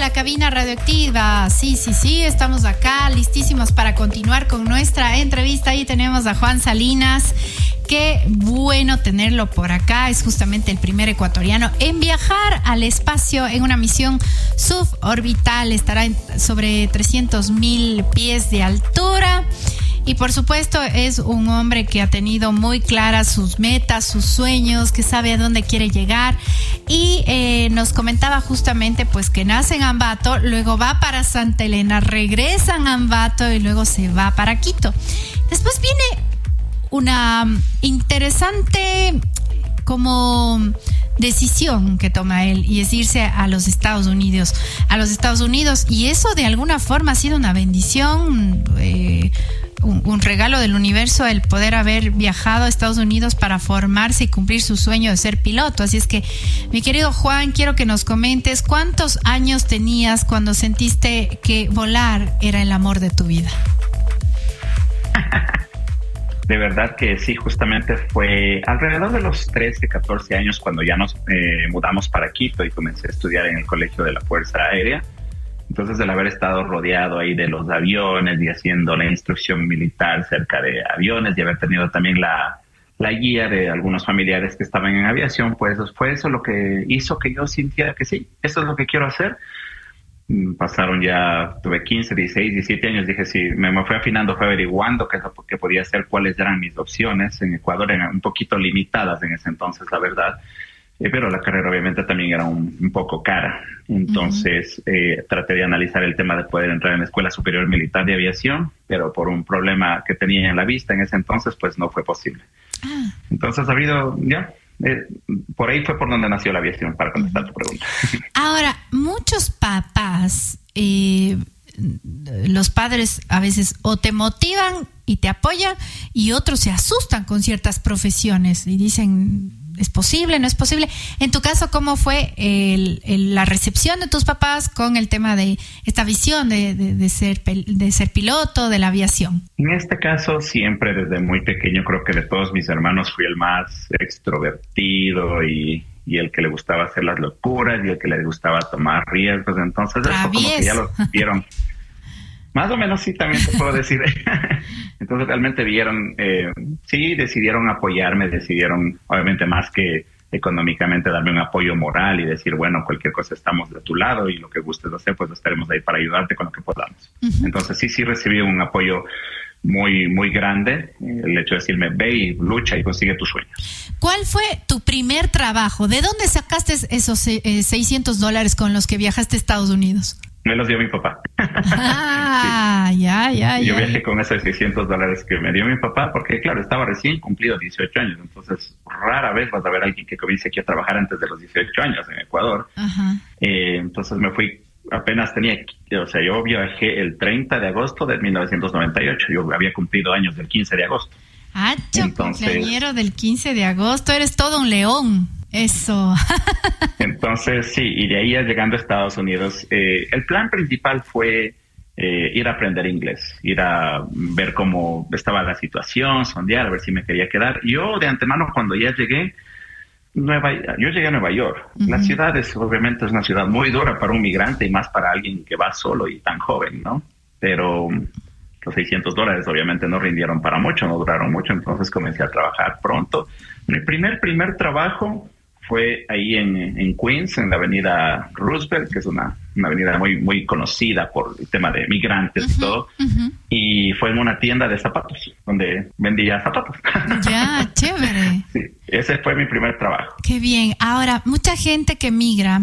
la cabina radioactiva. Sí, estamos acá listísimos para continuar con nuestra entrevista. Ahí tenemos a Juan Salinas. Qué bueno tenerlo por acá. Es justamente el primer ecuatoriano en viajar al espacio en una misión suborbital. Estará sobre 300,000 pies de altura. Y por supuesto es un hombre que ha tenido muy claras sus metas, sus sueños, que sabe a dónde quiere llegar. Y nos comentaba justamente pues que nace en Ambato, luego va para Santa Elena, regresa a Ambato y luego se va para Quito. Después viene una interesante como decisión que toma él, y es irse a los Estados Unidos. Y eso de alguna forma ha sido una bendición, un regalo del universo, el poder haber viajado a Estados Unidos para formarse y cumplir su sueño de ser piloto. Así es que, mi querido Juan, quiero que nos comentes cuántos años tenías cuando sentiste que volar era el amor de tu vida. De verdad que sí, justamente fue alrededor de los 13, 14 años cuando ya nos mudamos para Quito y comencé a estudiar en el Colegio de la Fuerza Aérea. Entonces, el haber estado rodeado ahí de los aviones y haciendo la instrucción militar cerca de aviones y haber tenido también la guía de algunos familiares que estaban en aviación, pues fue eso lo que hizo que yo sintiera que sí, eso es lo que quiero hacer. Pasaron ya, tuve 15, 16, 17 años, dije sí, me fui afinando, fui averiguando qué es lo que podía hacer, cuáles eran mis opciones. En Ecuador eran un poquito limitadas en ese entonces, la verdad, pero la carrera obviamente también era un poco cara. Entonces traté de analizar el tema de poder entrar en la Escuela Superior Militar de Aviación, pero por un problema que tenía en la vista en ese entonces, pues no fue posible. Entonces ha habido ya... por ahí fue por donde nació la aviación, para contestar tu pregunta. Ahora, muchos papás, los padres a veces o te motivan y te apoyan, y otros se asustan con ciertas profesiones y dicen, ¿es posible? ¿No es posible? En tu caso, ¿cómo fue la recepción de tus papás con el tema de esta visión de ser piloto, de la aviación? En este caso, siempre desde muy pequeño, creo que de todos mis hermanos fui el más extrovertido y el que le gustaba hacer las locuras y el que le gustaba tomar riesgos. Entonces, eso como que ya lo vieron. Más o menos sí, también te puedo decir. Entonces realmente vieron, sí, decidieron apoyarme, decidieron, obviamente más que económicamente, darme un apoyo moral y decir, bueno, cualquier cosa estamos de tu lado y lo que gustes hacer, pues estaremos ahí para ayudarte con lo que podamos. Entonces sí recibí un apoyo muy, muy grande, el hecho de decirme, ve y lucha y consigue tus sueños. ¿Cuál fue tu primer trabajo? ¿De dónde sacaste esos $600 con los que viajaste a Estados Unidos? Me los dio mi papá. Sí. Ya. Yo viajé con esos $600 que me dio mi papá porque, claro, estaba recién cumplido 18 años. Entonces, rara vez vas a ver a alguien que comience aquí a trabajar antes de los 18 años en Ecuador. Entonces me fui, apenas tenía, o sea, yo viajé el 30 de agosto de 1998. Yo había cumplido años del 15 de agosto. Cumpleañero del 15 de agosto. Eres todo un león. Eso. Entonces, sí, y de ahí llegando a Estados Unidos, el plan principal fue ir a aprender inglés, ir a ver cómo estaba la situación, sondear, a ver si me quería quedar. Yo de antemano, cuando ya llegué, yo llegué a Nueva York. La ciudad obviamente es una ciudad muy dura para un migrante y más para alguien que va solo y tan joven, ¿no? Pero los $600 obviamente no rindieron para mucho, no duraron mucho, entonces comencé a trabajar pronto. Mi primer trabajo fue ahí en Queens, en la avenida Roosevelt, que es una avenida muy, muy conocida por el tema de migrantes y todo. Y fue en una tienda de zapatos, donde vendía zapatos. Ya, chévere. Sí, ese fue mi primer trabajo. Qué bien. Ahora, mucha gente que migra,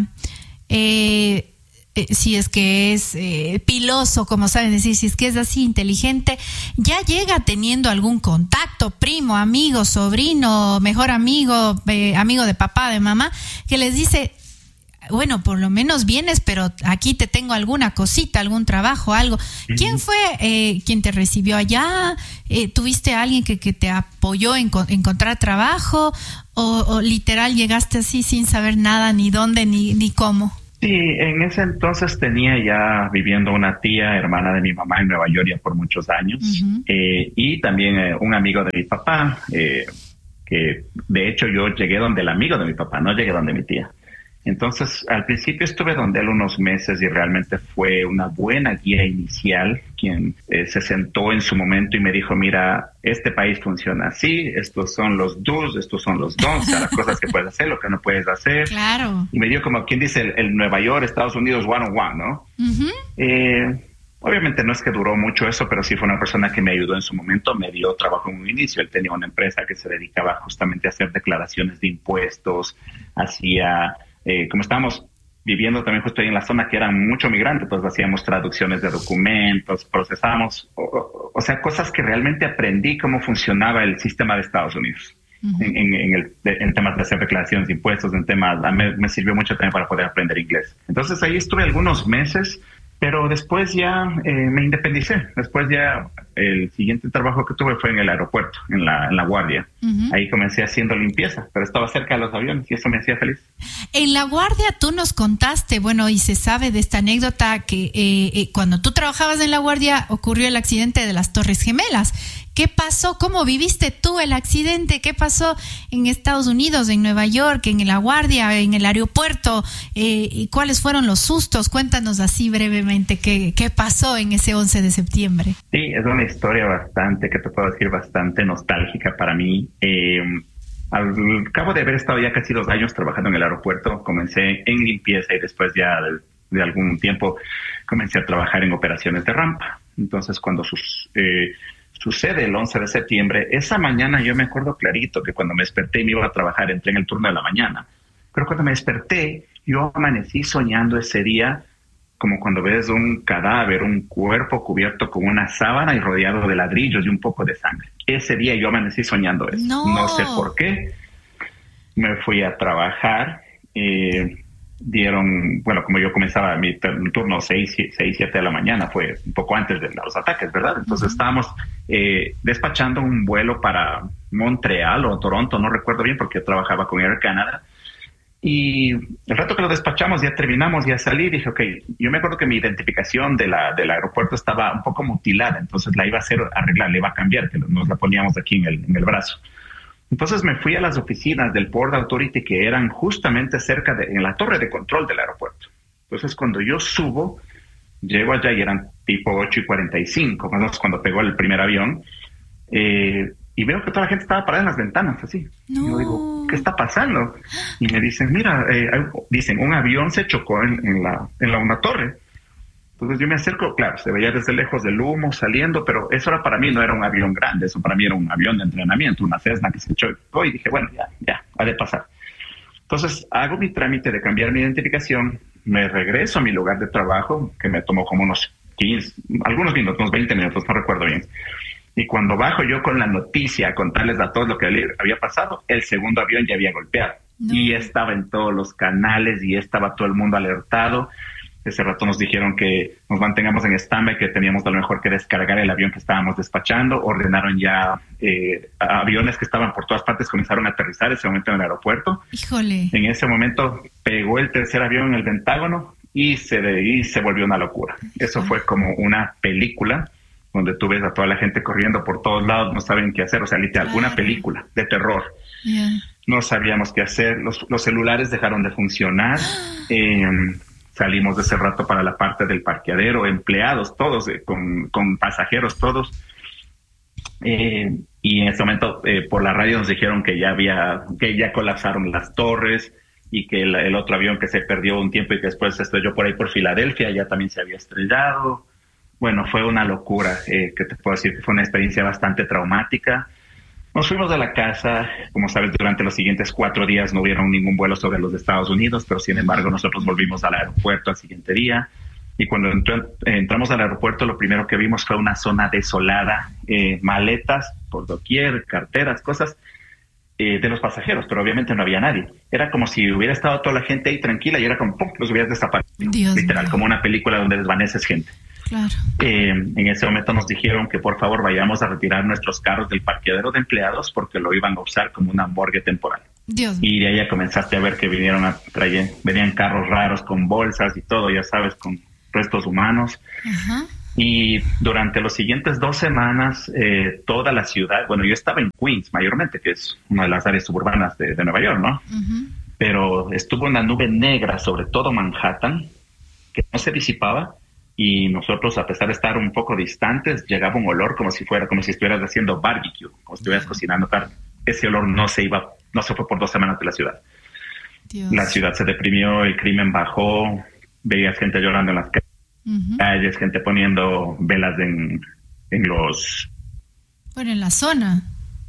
si es que es piloso, como saben decir, si es que es así inteligente, ya llega teniendo algún contacto, primo, amigo, sobrino, mejor amigo, amigo de papá, de mamá, que les dice, bueno, por lo menos vienes, pero aquí te tengo alguna cosita, algún trabajo, algo. ¿Quién fue quien te recibió allá? ¿Tuviste a alguien que te apoyó en encontrar trabajo? ¿O literal llegaste así sin saber nada, ni dónde, ni cómo? Sí, en ese entonces tenía ya viviendo una tía, hermana de mi mamá en Nueva York ya por muchos años, y también un amigo de mi papá, que de hecho yo llegué donde el amigo de mi papá, no llegué donde mi tía. Entonces, al principio estuve donde él unos meses y realmente fue una buena guía inicial, quien se sentó en su momento y me dijo, mira, este país funciona así, estos son los do's, estos son los don'ts, o sea, las cosas que puedes hacer, lo que no puedes hacer. Claro. Y me dio como quien dice el Nueva York, Estados Unidos, one-on-one, ¿no? Obviamente no es que duró mucho eso, pero sí fue una persona que me ayudó en su momento, me dio trabajo en un inicio. Él tenía una empresa que se dedicaba justamente a hacer declaraciones de impuestos, hacía... como estábamos viviendo también justo ahí en la zona que eran mucho migrantes, pues hacíamos traducciones de documentos, procesábamos, o sea, cosas que realmente aprendí cómo funcionaba el sistema de Estados Unidos. En temas de hacer declaraciones de impuestos, en temas, me sirvió mucho también para poder aprender inglés. Entonces ahí estuve algunos meses, pero después ya me independicé. Después ya el siguiente trabajo que tuve fue en el aeropuerto, en la guardia. Ahí comencé haciendo limpieza, pero estaba cerca de los aviones y eso me hacía feliz. En la guardia tú nos contaste, bueno, y se sabe de esta anécdota que cuando tú trabajabas en la guardia ocurrió el accidente de las Torres Gemelas. ¿Qué pasó? ¿Cómo viviste tú el accidente? ¿Qué pasó en Estados Unidos, en Nueva York, en la guardia, en el aeropuerto? ¿Y cuáles fueron los sustos? Cuéntanos así brevemente qué pasó en ese 11 de septiembre. Sí, es una historia bastante, que te puedo decir, bastante nostálgica para mí. Al cabo de haber estado ya casi 2 años trabajando en el aeropuerto, comencé en limpieza y después ya de algún tiempo comencé a trabajar en operaciones de rampa. Entonces, cuando sucede el 11 de septiembre, esa mañana yo me acuerdo clarito que cuando me desperté me iba a trabajar, entré en el turno de la mañana. Pero cuando me desperté, yo amanecí soñando ese día como cuando ves un cadáver, un cuerpo cubierto con una sábana y rodeado de ladrillos y un poco de sangre. Ese día yo amanecí soñando eso. No sé por qué. Me fui a trabajar. Bueno, como yo comenzaba mi turno 6, 7 de la mañana, fue un poco antes de los ataques, ¿verdad? Entonces estábamos despachando un vuelo para Montreal o Toronto, no recuerdo bien porque yo trabajaba con Air Canada. Y el rato que lo despachamos, ya terminamos, ya salí, dije, ok, yo me acuerdo que mi identificación del aeropuerto estaba un poco mutilada, entonces la iba a hacer arreglar, le iba a cambiar, que nos la poníamos aquí en el brazo. Entonces me fui a las oficinas del Port Authority que eran justamente cerca en la torre de control del aeropuerto. Entonces cuando yo subo, llego allá y eran tipo 8:45, más o menos cuando pegó el primer avión, y veo que toda la gente estaba parada en las ventanas, así. No. Yo digo, ¿qué está pasando? Y me dicen, mira, un avión se chocó en una torre. Entonces yo me acerco, claro, se veía desde lejos el humo saliendo, pero eso era para mí, no era un avión grande, eso para mí era un avión de entrenamiento, una Cessna que se chocó, y dije, bueno, ya, ha de pasar. Entonces hago mi trámite de cambiar mi identificación, me regreso a mi lugar de trabajo, que me tomó como unos 15, algunos minutos, unos 20 minutos, no recuerdo bien. Y cuando bajo yo con la noticia a contarles a todos lo que había pasado, el segundo avión ya había golpeado. No. Y estaba en todos los canales y estaba todo el mundo alertado. Ese rato nos dijeron que nos mantengamos en stand-by, que teníamos a lo mejor que descargar el avión que estábamos despachando. Ordenaron ya aviones que estaban por todas partes, comenzaron a aterrizar ese momento en el aeropuerto. Híjole. En ese momento pegó el tercer avión en el Pentágono y se volvió una locura. Eso fue como una película donde tú ves a toda la gente corriendo por todos lados, no saben qué hacer, o sea, literal, una película de terror. Yeah. No sabíamos qué hacer, los celulares dejaron de funcionar, salimos de ese rato para la parte del parqueadero, empleados todos, con pasajeros todos, y en ese momento por la radio nos dijeron que ya colapsaron las torres, y que el otro avión que se perdió un tiempo y que después se estrelló por ahí por Filadelfia, ya también se había estrellado. Bueno, fue una locura, que te puedo decir que fue una experiencia bastante traumática. Nos fuimos de la casa, como sabes, durante los siguientes 4 días no hubieron ningún vuelo sobre los Estados Unidos, pero sin embargo nosotros volvimos al aeropuerto al siguiente día. Y cuando entramos al aeropuerto, lo primero que vimos fue una zona desolada, maletas por doquier, carteras, cosas de los pasajeros, pero obviamente no había nadie. Era como si hubiera estado toda la gente ahí tranquila y era como, ¡pum!, los hubieras desaparecido. Dios literal, mío. Como una película donde desvaneces gente. Claro. En ese momento nos dijeron que por favor vayamos a retirar nuestros carros del parqueadero de empleados porque lo iban a usar como una morgue temporal. Dios. Y de ahí ya comenzaste a ver que venían carros raros con bolsas y todo, ya sabes, con restos humanos. Ajá. Y durante los siguientes 2 semanas, toda la ciudad, bueno, yo estaba en Queens mayormente, que es una de las áreas suburbanas de Nueva York, ¿no? Uh-huh. pero estuvo una nube negra sobre todo Manhattan que no se disipaba, y nosotros, a pesar de estar un poco distantes, llegaba un olor como si estuvieras haciendo barbecue, como si estuvieras cocinando carne. Ese olor no se fue por 2 semanas de la ciudad. Dios. La ciudad se deprimió, el crimen bajó, veías gente llorando en las calles, gente poniendo velas en los... Bueno, en la zona.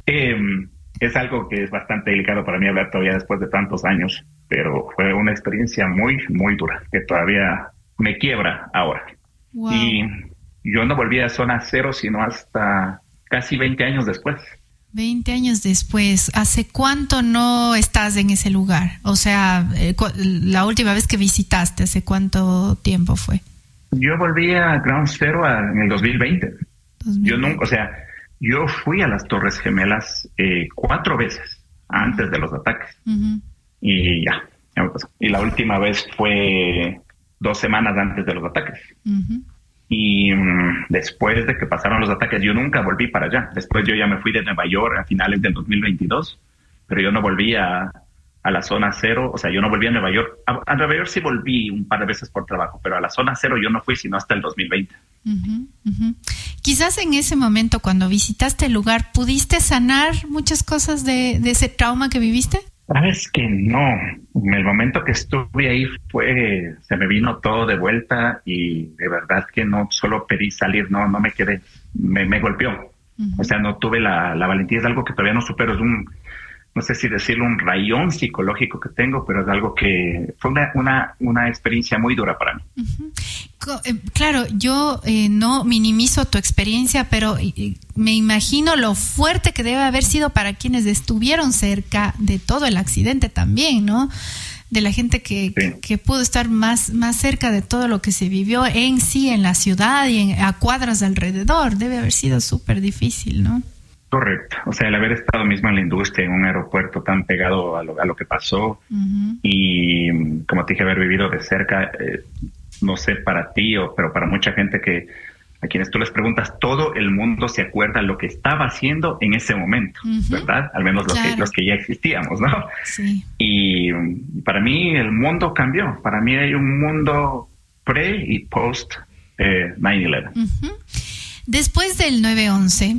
Es algo que es bastante delicado para mí hablar todavía después de tantos años, pero fue una experiencia muy, muy dura, que todavía me quiebra ahora. Wow. Y yo no volví a zona cero sino hasta casi 20 años después. 20 años después. ¿Hace cuánto no estás en ese lugar? O sea, la última vez que visitaste, ¿hace cuánto tiempo fue? Yo volví a Ground Zero en el 2020. 2020. Yo nunca, yo fui a las Torres Gemelas 4 veces antes de los ataques. Uh-huh. Y ya me pasó. Y la última vez fue 2 semanas antes de los ataques. Uh-huh. Y después de que pasaron los ataques, yo nunca volví para allá. Después yo ya me fui de Nueva York a finales del 2022, pero yo no volví a la zona cero. O sea, yo no volví a Nueva York. A Nueva York sí volví un par de veces por trabajo, pero a la zona cero yo no fui sino hasta el 2020. Uh-huh, uh-huh. Quizás en ese momento, cuando visitaste el lugar, ¿pudiste sanar muchas cosas de ese trauma que viviste? Sabes que no. En el momento que estuve ahí se me vino todo de vuelta, y de verdad que no solo pedí salir, no me quedé, me golpeó. Uh-huh. O sea, no tuve la valentía. Es algo que todavía no supero. Es no sé si decirlo, un rayón psicológico que tengo, pero es algo que fue una experiencia muy dura para mí. Uh-huh. Claro, yo no minimizo tu experiencia, pero me imagino lo fuerte que debe haber sido para quienes estuvieron cerca de todo el accidente también, ¿no? De la gente que pudo estar más cerca de todo lo que se vivió en sí, en la ciudad y a cuadras alrededor. Debe haber sido súper difícil, ¿no? Correcto. O sea, el haber estado mismo en la industria, en un aeropuerto tan pegado a lo que pasó, uh-huh, y como te dije, haber vivido de cerca, no sé para ti, pero para mucha gente a quienes tú les preguntas, todo el mundo se acuerda lo que estaba haciendo en ese momento, uh-huh, ¿verdad? Al menos los que ya existíamos, ¿no? Sí. Y para mí el mundo cambió. Para mí hay un mundo pre y post 9/11. Uh-huh. Después del 9/11...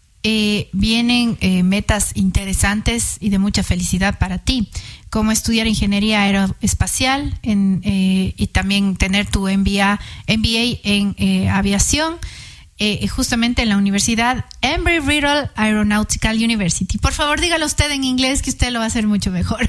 vienen metas interesantes y de mucha felicidad para ti, como estudiar ingeniería aeroespacial y también tener tu MBA en aviación, justamente en la universidad Embry-Riddle Aeronautical University. Por favor, dígalo usted en inglés, que usted lo va a hacer mucho mejor.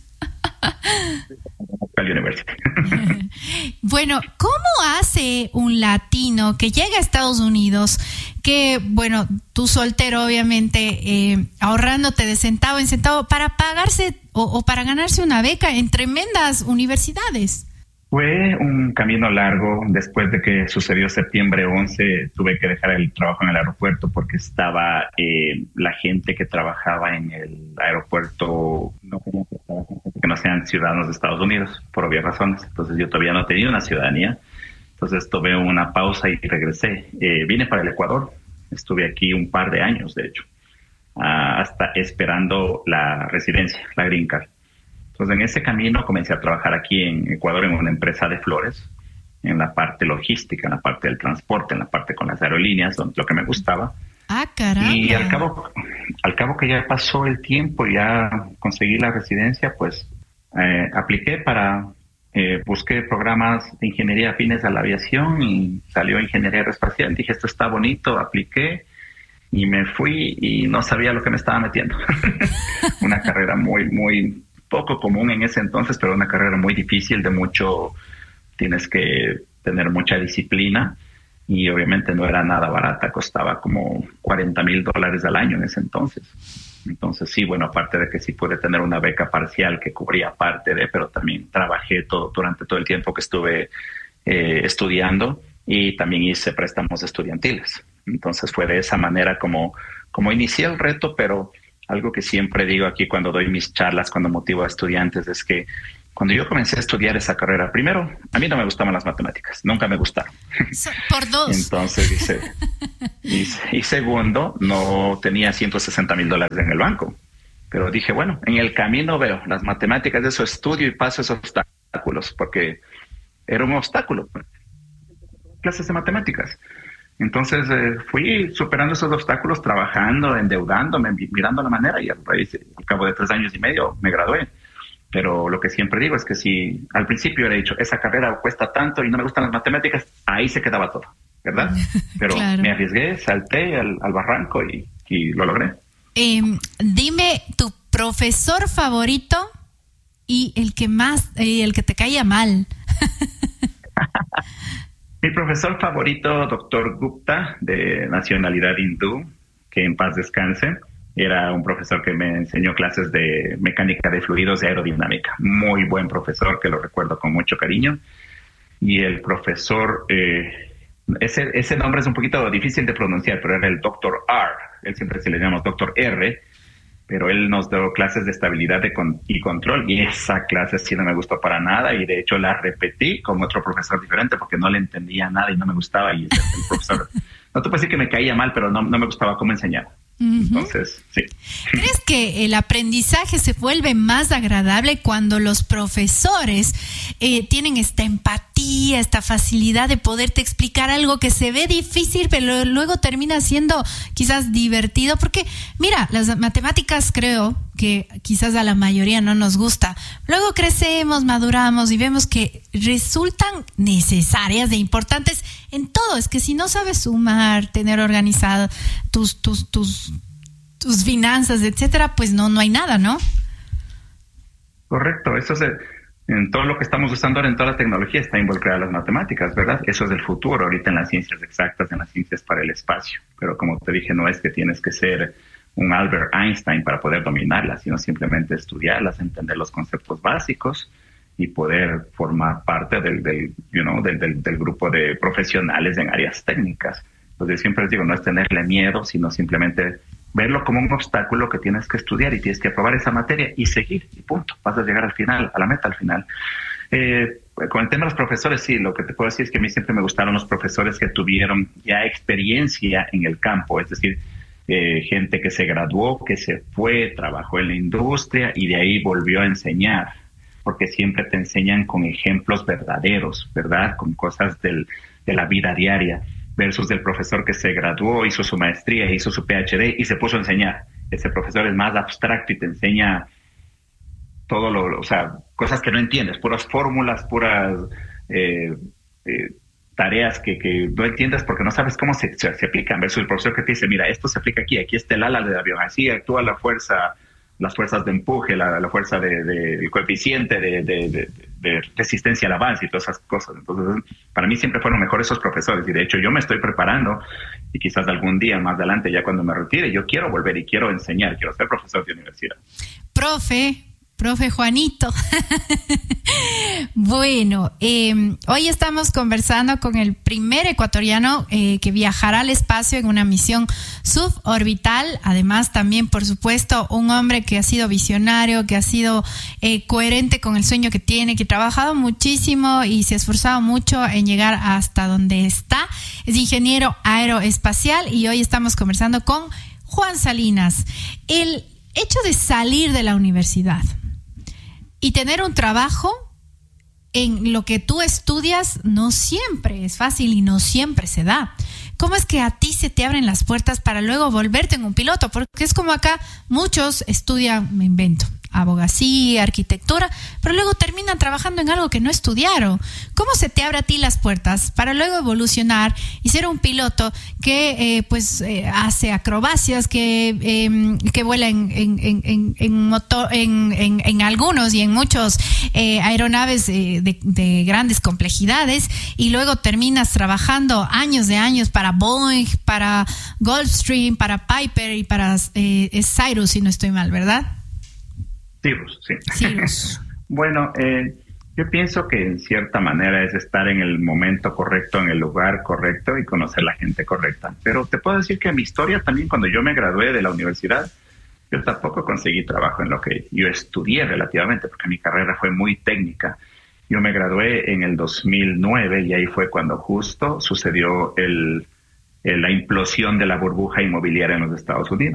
Bueno, ¿cómo hace un latino que llega a Estados Unidos, que, bueno, tú soltero obviamente, ahorrándote de centavo en centavo para pagarse o para ganarse una beca en tremendas universidades? Fue un camino largo. Después de que sucedió septiembre 11, tuve que dejar el trabajo en el aeropuerto porque estaba la gente que trabajaba en el aeropuerto que no sean ciudadanos de Estados Unidos, por obvias razones. Entonces yo todavía no tenía una ciudadanía. Entonces tomé una pausa y regresé. Vine para el Ecuador. Estuve aquí un par de años, de hecho, hasta esperando la residencia, la Green Card. Entonces, en ese camino comencé a trabajar aquí en Ecuador en una empresa de flores, en la parte logística, en la parte del transporte, en la parte con las aerolíneas, lo que me gustaba. Ah, caramba. Y al cabo que ya pasó el tiempo, ya conseguí la residencia, pues apliqué busqué programas de ingeniería afines a la aviación y salió ingeniería aeroespacial. Dije, esto está bonito, apliqué y me fui y no sabía lo que me estaba metiendo. Una carrera muy, muy poco común en ese entonces, pero una carrera muy difícil, tienes que tener mucha disciplina y obviamente no era nada barata, costaba como $40,000 al año en ese entonces. Entonces sí, bueno, aparte de que sí pude tener una beca parcial que cubría parte pero también trabajé durante todo el tiempo que estuve estudiando, y también hice préstamos estudiantiles. Entonces fue de esa manera como inicié el reto, pero algo que siempre digo aquí cuando doy mis charlas, cuando motivo a estudiantes, es que cuando yo comencé a estudiar esa carrera, primero, a mí no me gustaban las matemáticas, nunca me gustaron. Por dos. Entonces y segundo, no tenía $160,000 en el banco. Pero dije, bueno, en el camino veo las matemáticas de eso, estudio y paso esos obstáculos, porque era un obstáculo, clases de matemáticas. Entonces fui superando esos obstáculos, trabajando, endeudándome, mirando la manera, y al cabo de 3 años y medio me gradué. Pero lo que siempre digo es que si al principio hubiera dicho, esa carrera cuesta tanto y no me gustan las matemáticas, ahí se quedaba todo, ¿verdad? Pero claro, me arriesgué, salté al barranco y lo logré. Dime tu profesor favorito y el que te caía mal. Mi profesor favorito, doctor Gupta, de nacionalidad hindú, que en paz descanse. Era un profesor que me enseñó clases de mecánica de fluidos y aerodinámica. Muy buen profesor, que lo recuerdo con mucho cariño. Y el profesor, ese nombre es un poquito difícil de pronunciar, pero era el doctor R. Él siempre se le llama doctor R, pero él nos dio clases de estabilidad y control, y esa clase sí no me gustó para nada, y de hecho la repetí con otro profesor diferente porque no le entendía nada y no me gustaba, y el profesor, no te puedo decir que me caía mal, pero no me gustaba cómo enseñaba. Entonces, sí. ¿Crees que el aprendizaje se vuelve más agradable cuando los profesores tienen esta empatía, esta facilidad de poderte explicar algo que se ve difícil, pero luego termina siendo quizás divertido? Porque, mira, las matemáticas creo que quizás a la mayoría no nos gusta. Luego crecemos, maduramos y vemos que resultan necesarias e importantes en todo. Es que si no sabes sumar, tener organizado tus finanzas, etcétera, pues no hay nada, ¿no? Correcto, eso es en todo lo que estamos usando ahora, en toda la tecnología está involucrada las matemáticas, ¿verdad? Eso es el futuro ahorita en las ciencias exactas, en las ciencias para el espacio. Pero como te dije, no es que tienes que ser un Albert Einstein para poder dominarlas, sino simplemente estudiarlas, entender los conceptos básicos y poder formar parte del grupo de profesionales en áreas técnicas. Entonces siempre les digo, no es tenerle miedo, sino simplemente verlo como un obstáculo que tienes que estudiar y tienes que aprobar esa materia y seguir, y punto. Vas a llegar al final, a la meta al final. Con el tema de los profesores, sí, lo que te puedo decir es que a mí siempre me gustaron los profesores que tuvieron ya experiencia en el campo, es decir, gente que se graduó, que se fue, trabajó en la industria y de ahí volvió a enseñar, porque siempre te enseñan con ejemplos verdaderos, ¿verdad? Con cosas de la vida diaria, versus del profesor que se graduó, hizo su maestría, hizo su PhD y se puso a enseñar. Ese profesor es más abstracto y te enseña todo o sea, cosas que no entiendes, puras fórmulas, puras tareas que no entiendes porque no sabes cómo se aplican, versus el profesor que te dice, mira, esto se aplica aquí está el ala del avión, así actúa la fuerza, las fuerzas de empuje, la fuerza el coeficiente de resistencia al avance y todas esas cosas. Entonces, para mí siempre fueron mejores esos profesores, y de hecho yo me estoy preparando, y quizás algún día más adelante, ya cuando me retire, yo quiero volver y quiero enseñar, quiero ser profesor de universidad. Profe Juanito. Bueno, hoy estamos conversando con el primer ecuatoriano que viajará al espacio en una misión suborbital. Además, también, por supuesto, un hombre que ha sido visionario, que ha sido coherente con el sueño que tiene, que ha trabajado muchísimo y se ha esforzado mucho en llegar hasta donde está. Es ingeniero aeroespacial y hoy estamos conversando con Juan Salinas. El hecho de salir de la universidad y tener un trabajo en lo que tú estudias no siempre es fácil y no siempre se da. ¿Cómo es que a ti se te abren las puertas para luego volverte en un piloto? Porque es como acá muchos estudian, me invento, abogacía, arquitectura, pero luego terminan trabajando en algo que no estudiaron. ¿Cómo se te abre a ti las puertas para luego evolucionar y ser un piloto que hace acrobacias, que vuela en motor, en algunos y en muchos aeronaves de grandes complejidades, y luego terminas trabajando años de años para Boeing, para Gulfstream, para Piper y para Cyrus, si no estoy mal, ¿verdad? Cyrus, sí. Cyrus. Bueno, yo pienso que en cierta manera es estar en el momento correcto, en el lugar correcto y conocer la gente correcta. Pero te puedo decir que mi historia también, cuando yo me gradué de la universidad, yo tampoco conseguí trabajo en lo que yo estudié relativamente, porque mi carrera fue muy técnica. Yo me gradué en el 2009 y ahí fue cuando justo sucedió la implosión de la burbuja inmobiliaria en los Estados Unidos.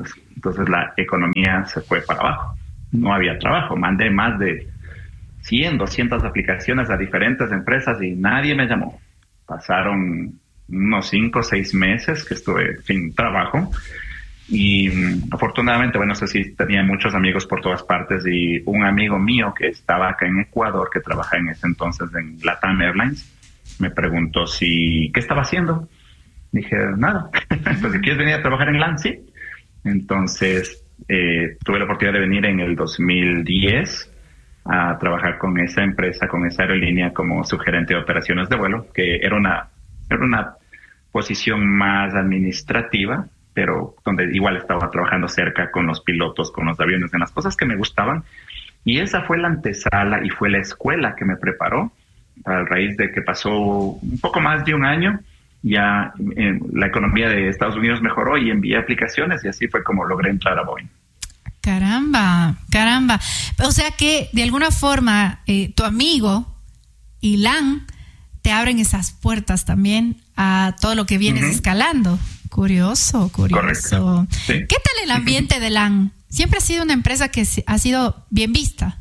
Entonces la economía se fue para abajo. No había trabajo. Mandé más de 100, 200 aplicaciones a diferentes empresas y nadie me llamó. Pasaron unos 5 o 6 meses que estuve sin trabajo y afortunadamente, bueno, no sé si tenía muchos amigos por todas partes y un amigo mío que estaba acá en Ecuador, que trabajaba en ese entonces en LATAM Airlines, me preguntó qué estaba haciendo. Dije, nada. Entonces, ¿quieres venir a trabajar en LAN? Sí. Entonces, tuve la oportunidad de venir en el 2010 a trabajar con esa empresa, con esa aerolínea como subgerente de operaciones de vuelo, que era una posición más administrativa, pero donde igual estaba trabajando cerca con los pilotos, con los aviones, en las cosas que me gustaban. Y esa fue la antesala y fue la escuela que me preparó a raíz de que pasó un poco más de un año. Ya la economía de Estados Unidos mejoró y envié aplicaciones y así fue como logré entrar a Boeing. Caramba. O sea que de alguna forma tu amigo y LAN te abren esas puertas también a todo lo que vienes escalando. Curioso. Correcto. Sí. ¿Qué tal el ambiente de LAN? Siempre ha sido una empresa que ha sido bien vista.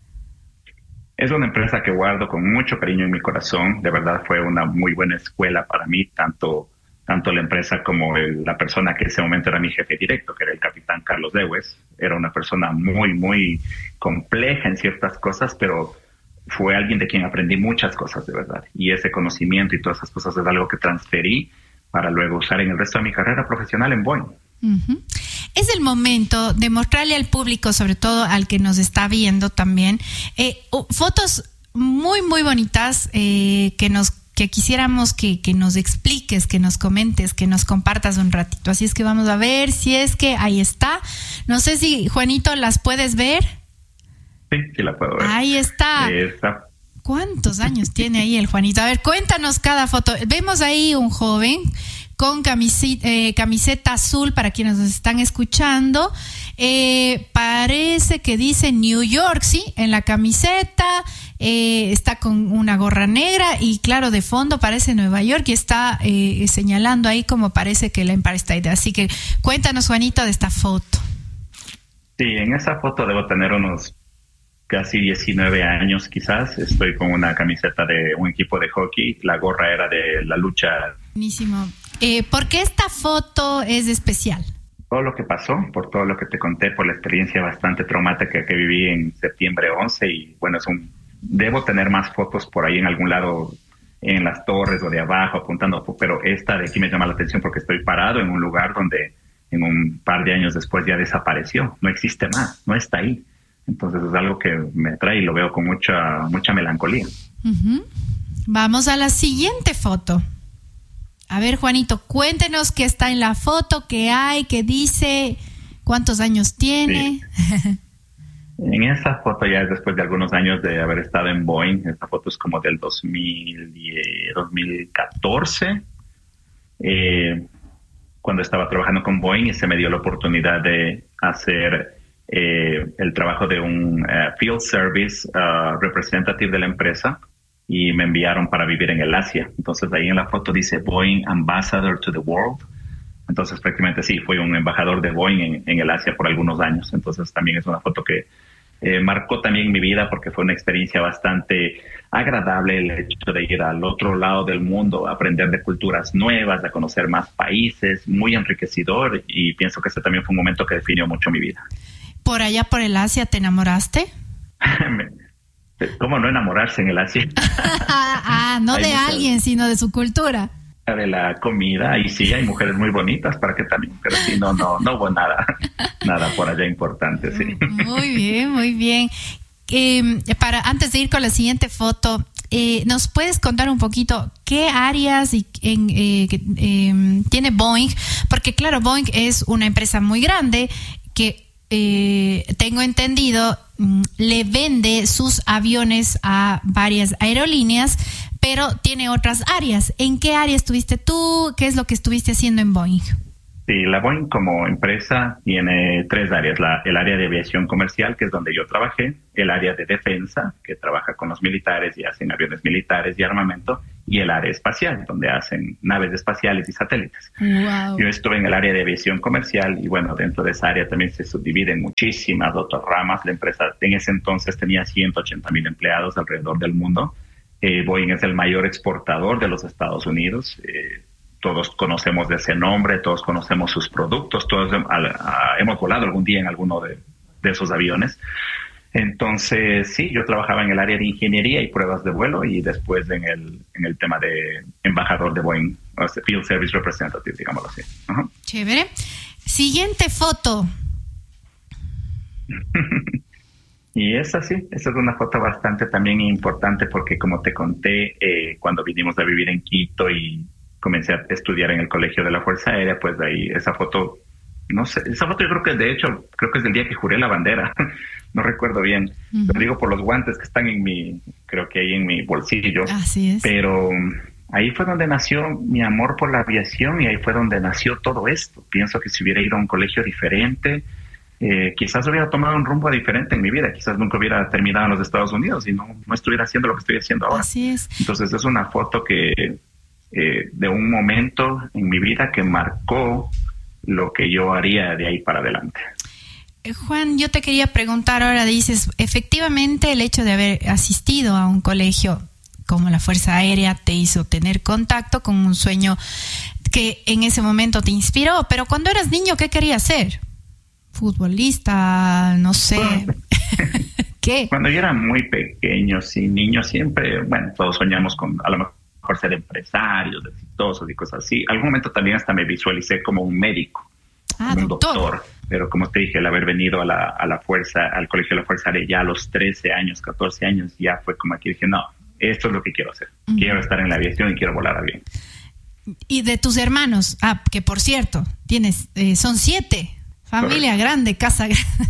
Es una empresa que guardo con mucho cariño en mi corazón. De verdad fue una muy buena escuela para mí, tanto la empresa como la persona que en ese momento era mi jefe directo, que era el capitán Carlos Dewes. Era una persona muy, muy compleja en ciertas cosas, pero fue alguien de quien aprendí muchas cosas, de verdad. Y ese conocimiento y todas esas cosas es algo que transferí para luego usar en el resto de mi carrera profesional en Boeing. Uh-huh. Es el momento de mostrarle al público, sobre todo al que nos está viendo también, fotos muy, muy bonitas que quisiéramos que nos expliques, que nos comentes, que nos compartas un ratito. Así es que vamos a ver si es que ahí está. No sé si, Juanito, ¿las puedes ver? Sí, la puedo ver. Ahí está. ¿Cuántos años tiene ahí el Juanito? A ver, cuéntanos cada foto. Vemos ahí un joven con camiseta azul para quienes nos están escuchando. Parece que dice New York, ¿sí? En la camiseta. Está con una gorra negra y claro, de fondo parece Nueva York y está señalando ahí como parece que el Empire State. Así que cuéntanos, Juanito, de esta foto. Sí, en esa foto debo tener unos casi 19 años quizás. Estoy con una camiseta de un equipo de hockey. La gorra era de la lucha. Buenísimo. ¿Por qué esta foto es especial? Todo lo que pasó, por todo lo que te conté, por la experiencia bastante traumática que viví en septiembre 11 y bueno, debo tener más fotos por ahí en algún lado en las torres o de abajo apuntando, pero esta de aquí me llama la atención porque estoy parado en un lugar donde en un par de años después ya desapareció, no existe más, no está ahí. Entonces es algo que me trae y lo veo con mucha melancolía. Uh-huh. Vamos a la siguiente foto. A ver, Juanito, cuéntenos qué está en la foto, qué hay, qué dice, cuántos años tiene. Sí. En esa foto ya es después de algunos años de haber estado en Boeing. Esta foto es como del 2014, cuando estaba trabajando con Boeing y se me dio la oportunidad de hacer el trabajo de un Field Service representative de la empresa y me enviaron para vivir en el Asia. Entonces ahí en la foto dice Boeing Ambassador to the World. Entonces prácticamente sí, fui un embajador de Boeing en el Asia por algunos años. Entonces también es una foto que marcó también mi vida porque fue una experiencia bastante agradable el hecho de ir al otro lado del mundo, aprender de culturas nuevas, a conocer más países, muy enriquecedor y pienso que ese también fue un momento que definió mucho mi vida. ¿Por allá por el Asia te enamoraste? ¿Cómo no enamorarse en el Asia? No de alguien, sino de su cultura. De la comida, y sí, hay mujeres muy bonitas, para que también, pero sí, no hubo nada por allá importante, sí. Muy bien. Antes de ir con la siguiente foto, ¿nos puedes contar un poquito qué áreas tiene Boeing? Porque claro, Boeing es una empresa muy grande que tengo entendido le vende sus aviones a varias aerolíneas, pero tiene otras áreas. ¿En qué área estuviste tú? ¿Qué es lo que estuviste haciendo en Boeing? Sí, la Boeing como empresa tiene 3 áreas. El área de aviación comercial, que es donde yo trabajé, el área de defensa, que trabaja con los militares y hacen aviones militares y armamento, y el área espacial, donde hacen naves espaciales y satélites. Wow. Yo estuve en el área de aviación comercial y bueno, dentro de esa área también se subdividen muchísimas otras ramas. La empresa en ese entonces tenía 180,000 empleados alrededor del mundo. Boeing es el mayor exportador de los Estados Unidos. Todos conocemos de ese nombre, todos conocemos sus productos, todos hemos volado algún día en alguno de esos aviones. Entonces, sí, yo trabajaba en el área de ingeniería y pruebas de vuelo y después en el tema de embajador de Boeing, o sea, Field Service Representative, digámoslo así. Uh-huh. Chévere. Siguiente foto. Y esa es una foto bastante también importante porque como te conté, cuando vinimos a vivir en Quito y comencé a estudiar en el Colegio de la Fuerza Aérea, pues de ahí esa foto, no sé, esa foto yo creo que de hecho, creo que es del día que juré la bandera, no recuerdo bien, lo digo por los guantes que están creo que ahí en mi bolsillo. Así es. Pero ahí fue donde nació mi amor por la aviación y ahí fue donde nació todo esto. Pienso que si hubiera ido a un colegio diferente, quizás hubiera tomado un rumbo diferente en mi vida, quizás nunca hubiera terminado en los Estados Unidos y no estuviera haciendo lo que estoy haciendo ahora. Así es. Entonces es una foto que de un momento en mi vida que marcó lo que yo haría de ahí para adelante. Juan, yo te quería preguntar ahora, dices, efectivamente el hecho de haber asistido a un colegio como la Fuerza Aérea te hizo tener contacto con un sueño que en ese momento te inspiró, pero cuando eras niño, ¿qué querías ser? ¿Futbolista? No sé. ¿Qué? Cuando yo era muy pequeño, sí, niño, siempre, bueno, todos soñamos con a lo mejor ser empresarios, exitosos y cosas así. Algún momento también hasta me visualicé como un médico, como un doctor. Pero como te dije, el haber venido a la fuerza, al Colegio de la Fuerza Aérea ya a los 13 años, 14 años, ya fue como que dije, no, esto es lo que quiero hacer. Uh-huh. Quiero estar en la aviación y quiero volar avión. Y de tus hermanos, que por cierto, son 7, familia Correcto. Grande, casa grande.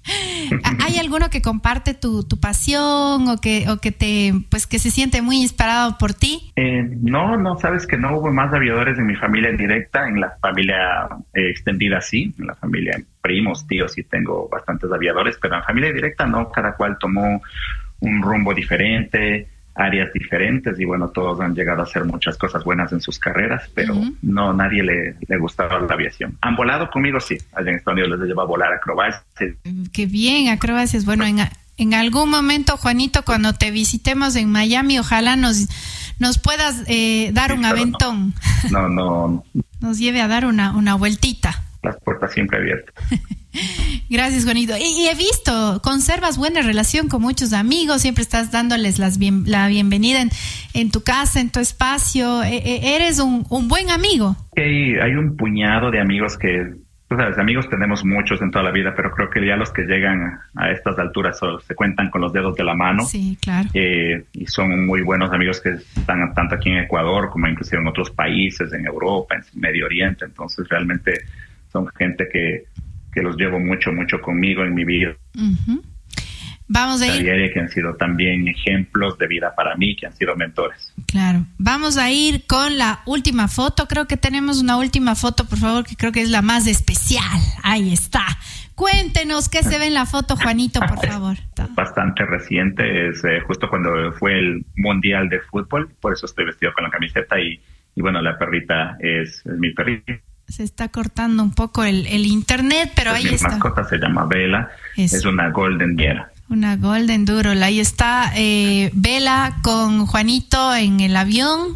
¿Hay alguno que comparte tu pasión o que que se siente muy inspirado por ti? No, sabes que no hubo más aviadores en mi familia directa, en la familia extendida sí, en la familia primos, tíos sí tengo bastantes aviadores, pero en la familia directa no, cada cual tomó un rumbo diferente, áreas diferentes y bueno, todos han llegado a hacer muchas cosas buenas en sus carreras, pero no, nadie le gustaba la aviación. Han volado conmigo, sí, allá en Estados Unidos les llevo a volar acrobacias. Qué bien, acrobacias. Bueno, en algún momento, Juanito, cuando te visitemos en Miami, ojalá nos puedas dar un aventón. No. Nos lleve a dar una vueltita. Las puertas siempre abiertas. Gracias, Juanito. Y he visto, conservas buena relación con muchos amigos, siempre estás dándoles la bienvenida en tu casa, en tu espacio. Eres un buen amigo. Hay un puñado de amigos que, tú sabes, amigos tenemos muchos en toda la vida, pero creo que ya los que llegan a estas alturas se cuentan con los dedos de la mano. Sí, claro. Y son muy buenos amigos que están tanto aquí en Ecuador como inclusive en otros países, en Europa, en Medio Oriente. Entonces realmente son gente que los llevo mucho conmigo en mi vida. Uh-huh. Vamos a ir. Que han sido también ejemplos de vida para mí, que han sido mentores. Claro. Vamos a ir con la última foto. Creo que tenemos una última foto, por favor, que creo que es la más especial. Ahí está. Cuéntenos qué se ve en la foto, Juanito, por favor. Bastante reciente. Es justo cuando fue el Mundial de Fútbol. Por eso estoy vestido con la camiseta y bueno, la perrita es mi perrita. Se está cortando un poco el internet, pero ahí está. Mi mascota se llama Bella, es una Golden Doodle. Una Golden Doodle, ahí está Bella con Juanito en el avión.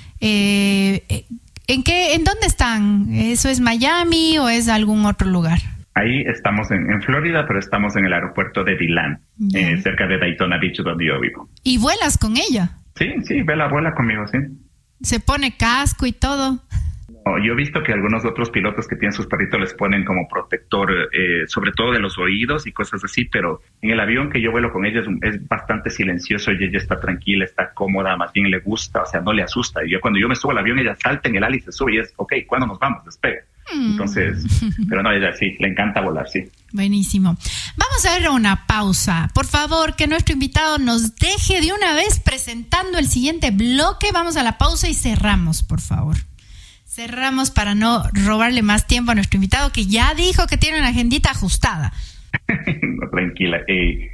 ¿En dónde están? ¿Eso es Miami o es algún otro lugar? Ahí estamos en Florida, pero estamos en el aeropuerto de DeLand, cerca de Daytona Beach, donde yo vivo. ¿Y vuelas con ella? Sí, Bella vuela conmigo, sí. ¿Se pone casco y todo? Yo he visto que algunos otros pilotos que tienen sus perritos les ponen como protector, sobre todo de los oídos y cosas así, pero en el avión que yo vuelo con ella es bastante silencioso y ella está tranquila, está cómoda, más bien le gusta, o sea, no le asusta. Y cuando yo me subo al avión, ella salta en el ala y se sube y es, ok, ¿cuándo nos vamos? Despega. Entonces, pero no, ella sí, le encanta volar, sí. Buenísimo. Vamos a ver una pausa. Por favor, que nuestro invitado nos deje de una vez presentando el siguiente bloque. Vamos a la pausa y cerramos, por favor. Cerramos para no robarle más tiempo a nuestro invitado que ya dijo que tiene una agendita ajustada. No, tranquila.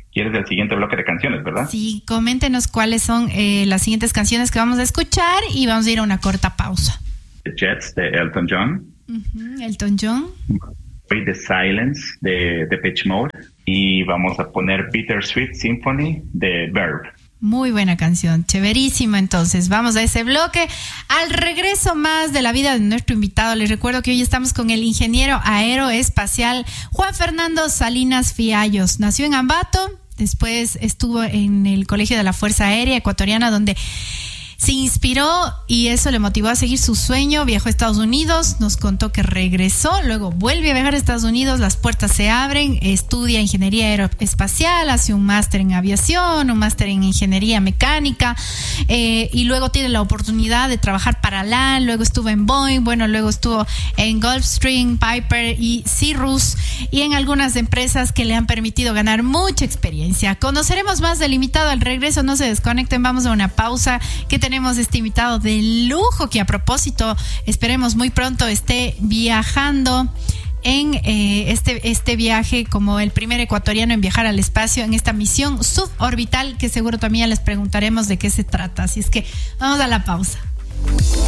quieres el siguiente bloque de canciones, ¿verdad? Sí, coméntenos cuáles son las siguientes canciones que vamos a escuchar y vamos a ir a una corta pausa. The Jets de Elton John. Elton John. The Silence de Depeche Mode. Y vamos a poner Bittersweet Symphony de Verve. Muy buena canción, chéverísima. Entonces, vamos a ese bloque. Al regreso, más de la vida de nuestro invitado. Les recuerdo que hoy estamos con el ingeniero aeroespacial Juan Fernando Salinas Fiallos. Nació en Ambato, después estuvo en el Colegio de la Fuerza Aérea Ecuatoriana, donde se inspiró y eso le motivó a seguir su sueño. Viajó a Estados Unidos, nos contó que regresó, luego vuelve a viajar a Estados Unidos, las puertas se abren, estudia ingeniería aeroespacial, hace un máster en aviación, un máster en ingeniería mecánica, y luego tiene la oportunidad de trabajar para LAN, luego estuvo en Boeing, luego estuvo en Gulfstream, Piper y Cirrus, y en algunas empresas que le han permitido ganar mucha experiencia. Conoceremos más del invitado al regreso, no se desconecten, vamos a una pausa. Que tenemos este invitado de lujo que, a propósito, esperemos muy pronto esté viajando en este viaje como el primer ecuatoriano en viajar al espacio en esta misión suborbital, que seguro también les preguntaremos de qué se trata. Así es que vamos a la pausa.